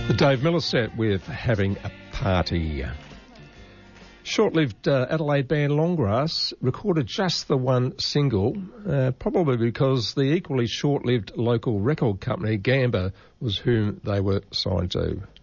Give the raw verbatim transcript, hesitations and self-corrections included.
The Dave Miller set with Having a Party. Short-lived uh, Adelaide band Longgrass recorded just the one single, uh, probably because the equally short-lived local record company Gamba was whom they were signed to.